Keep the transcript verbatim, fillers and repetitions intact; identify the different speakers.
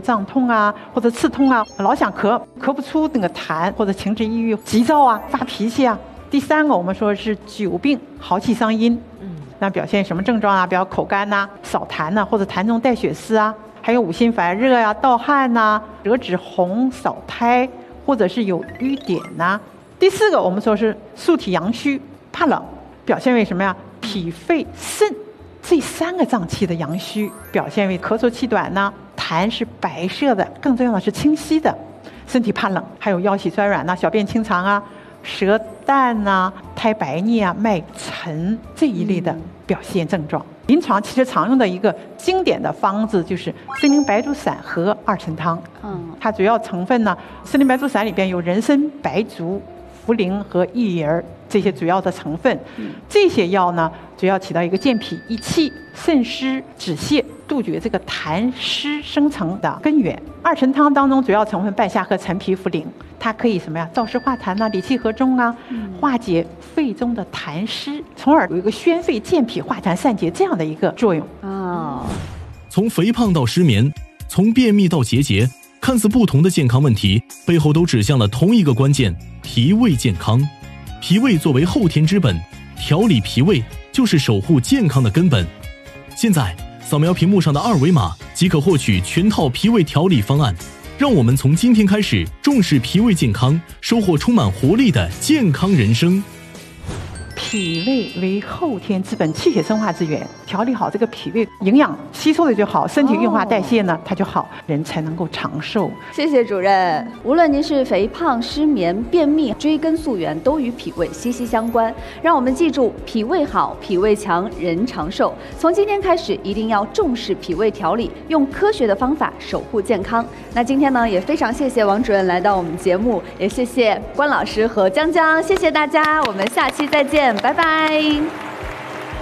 Speaker 1: 胀痛啊，或者刺痛啊，老想咳，咳不出那个痰，或者情志抑郁、急躁啊、发脾气啊。第三个我们说是久病豪气伤阴，嗯，那表现什么症状啊？比如口干呐、啊、少痰呐、啊，或者痰中带血丝啊，还有五心烦热呀、啊、盗汗呐、啊、舌质红、少苔，或者是有瘀点呐、啊。第四个我们说是素体阳虚，怕冷，表现为什么呀？脾肺肾这三个脏器的阳虚，表现为咳嗽气短呢，痰是白色的，更重要的是清晰的，身体怕冷，还有腰膝酸软呐、小便清长啊。舌淡呐、苔白腻啊、脉沉这一类的表现症状。临床其实常用的一个经典的方子就是参苓白术散和二陈汤。嗯，它主要成分呢，参苓白术散里边有人参、白术、茯苓和薏仁这些主要的成分。嗯，这些药呢，主要起到一个健脾益气、渗湿止泻、杜绝这个痰湿生成的根源。二陈汤当中主要成分半夏和陈皮、茯苓，它可以什么呀？燥湿化痰呐、啊，理气和中啊，化解肺中的痰湿，从而有一个宣肺健脾化痰散结这样的一个作用。哦，
Speaker 2: 从肥胖到失眠，从便秘到结节，看似不同的健康问题，背后都指向了同一个关键：脾胃健康。脾胃作为后天之本，调理脾胃就是守护健康的根本。现在扫描屏幕上的二维码即可获取全套脾胃调理方案，让我们从今天开始重视脾胃健康，收获充满活力的健康人生。
Speaker 1: 脾胃为后天之本，气血生化之源，调理好这个脾胃，营养吸收的就好，身体运化代谢呢、哦、它就好，人才能够长寿。
Speaker 3: 谢谢主任。无论您是肥胖、失眠、便秘，追根溯源都与脾胃息息相关。让我们记住，脾胃好，脾胃强，人长寿。从今天开始，一定要重视脾胃调理，用科学的方法守护健康。那今天呢，也非常谢谢王主任来到我们节目，也谢谢关老师和江江，谢谢大家，我们下期再见。拜拜。